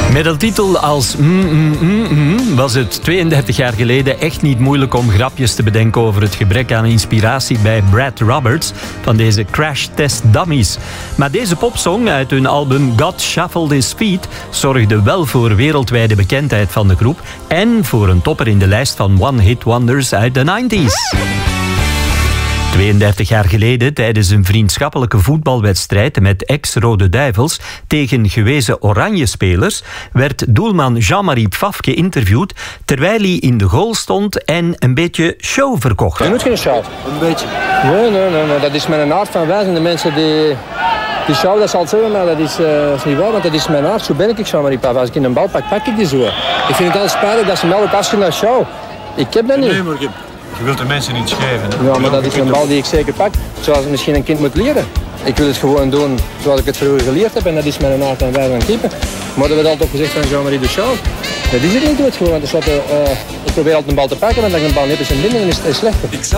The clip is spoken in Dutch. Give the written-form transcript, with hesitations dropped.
Met een titel als was het 32 jaar geleden echt niet moeilijk om grapjes te bedenken over het gebrek aan inspiratie bij Brad Roberts van deze Crash Test Dummies. Maar deze popsong uit hun album God Shuffled His Feet zorgde wel voor wereldwijde bekendheid van de groep en voor een topper in de lijst van one-hit wonders uit de 90s. 32 jaar geleden, tijdens een vriendschappelijke voetbalwedstrijd met ex-Rode Duivels tegen gewezen Oranje-spelers, werd doelman Jean-Marie Pfaff geïnterviewd terwijl hij in de goal stond en een beetje show verkocht. Je moet geen show. Een beetje. Nee, dat is mijn aard van wijzen. De mensen die show, dat zal het zeggen, maar dat is niet waar, want dat is mijn aard. Zo ben ik Jean-Marie Pfaff. Als ik in een bal pak, pak ik die zo. Ik vind het altijd spijtig dat ze mij ook afschieten naar show. Ik heb dat niet. Nee, maar je wilt de mensen niet schrijven. Ja, maar dat is een bal die ik zeker pak, zoals misschien een kind moet leren. Ik wil het gewoon doen zoals ik het vroeger geleerd heb en dat is mijn aard en wijze van keeper. Maar dat werd altijd op gezegd van Jean-Marie de Show. Dat is het niet, doe het gewoon. Ik probeer altijd een bal te pakken, want als ik een bal niet heb, is het binnen en is het slechter.